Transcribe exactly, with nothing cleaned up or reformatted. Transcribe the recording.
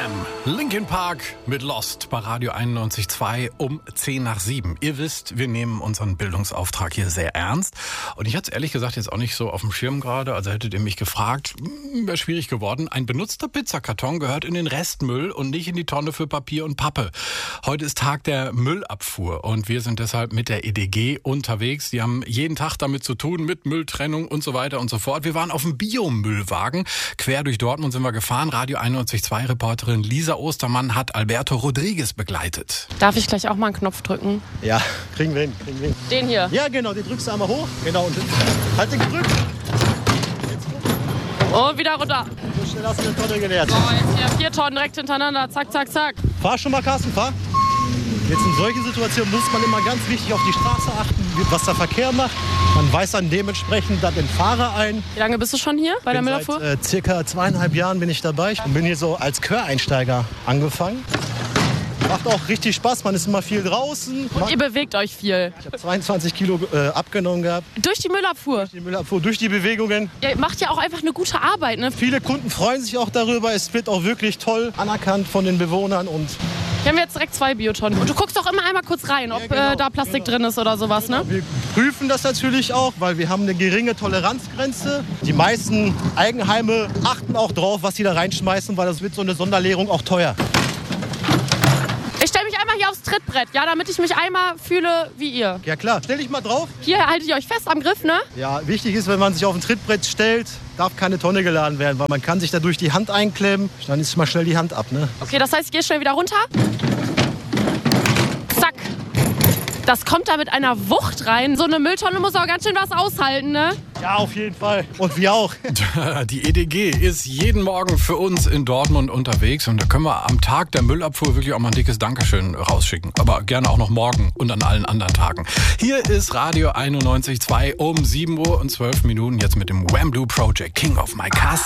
Wham! Linkin Park mit Lost bei Radio einundneunzig Komma zwei um zehn nach sieben. Ihr wisst, wir nehmen unseren Bildungsauftrag hier sehr ernst. Und ich hatte es ehrlich gesagt jetzt auch nicht so auf dem Schirm gerade. Also hättet ihr mich gefragt, wäre schwierig geworden. Ein benutzter Pizzakarton gehört in den Restmüll und nicht in die Tonne für Papier und Pappe. Heute ist Tag der Müllabfuhr und wir sind deshalb mit der E D G unterwegs. Die haben jeden Tag damit zu tun, mit Mülltrennung und so weiter und so fort. Wir waren auf dem Biomüllwagen. Quer durch Dortmund sind wir gefahren. Radio einundneunzig Komma zwei Reporterin Lisa Ostermann hat Alberto Rodriguez begleitet. Darf ich gleich auch mal einen Knopf drücken? Ja, kriegen wir hin, kriegen wir hin. Den hier? Ja, genau, den drückst du einmal hoch. Genau, und halt den gedrückt. Und wieder runter. So schnell hast du eine Tonne geleert. So, jetzt hier vier Tonnen direkt hintereinander. Zack, zack, zack. Fahr schon mal, Carsten, fahr. Jetzt in solchen Situationen muss man immer ganz wichtig auf die Straße achten, was der Verkehr macht. Man weist dann dementsprechend dann den Fahrer ein. Wie lange bist du schon hier bei der Müllabfuhr? Seit äh, circa zweieinhalb Jahren bin ich dabei. Ich bin hier so als Quereinsteiger angefangen. Macht auch richtig Spaß, man ist immer viel draußen. Und ihr bewegt euch viel. Ich habe zweiundzwanzig Kilo äh, abgenommen gehabt. Durch die Müllabfuhr? Durch die Müllabfuhr, durch die Bewegungen. Ihr macht ja auch einfach eine gute Arbeit, ne? Viele Kunden freuen sich auch darüber. Es wird auch wirklich toll anerkannt von den Bewohnern. Und Hier haben wir jetzt direkt zwei Biotonnen. Und du guckst doch immer einmal kurz rein, ob ja, genau, äh, da Plastik genau. drin ist oder sowas, ne? Wir prüfen das natürlich auch, weil wir haben eine geringe Toleranzgrenze. Die meisten Eigenheime achten auch drauf, was sie da reinschmeißen, weil das wird so eine Sonderleerung auch teuer. Ich stelle mich einmal hier aufs Trittbrett, ja, damit ich mich einmal fühle wie ihr. Ja klar, stell dich mal drauf. Hier haltet ihr euch fest am Griff, ne? Ja, wichtig ist, wenn man sich auf ein Trittbrett stellt, darf keine Tonne geladen werden, weil man kann sich da durch die Hand einklemmen. Dann ist mal schnell die Hand ab, ne? Okay, das heißt, ich gehe schnell wieder runter. Zack. Das kommt da mit einer Wucht rein. So eine Mülltonne muss auch ganz schön was aushalten, ne? Ja, auf jeden Fall. Und wir auch. Die E D G ist jeden Morgen für uns in Dortmund unterwegs. Und da können wir am Tag der Müllabfuhr wirklich auch mal ein dickes Dankeschön rausschicken. Aber gerne auch noch morgen und an allen anderen Tagen. Hier ist Radio einundneunzig Komma zwei um sieben Uhr und zwölf Minuten. Jetzt mit dem Wham! Blue Project, King of My Castle.